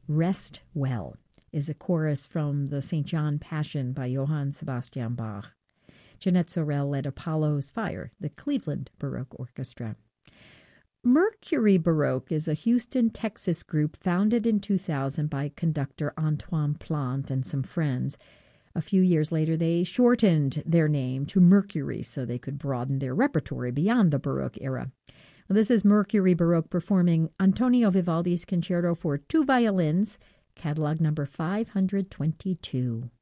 Rest Well is a chorus from the St. John Passion by Johann Sebastian Bach. Jeanette Sorel led Apollo's Fire, the Cleveland Baroque Orchestra. Mercury Baroque is a Houston, Texas group founded in 2000 by conductor Antoine Plante and some friends. A few years later, they shortened their name to Mercury so they could broaden their repertoire beyond the Baroque era. Well, this is Mercury Baroque performing Antonio Vivaldi's Concerto for two violins, catalog number 522.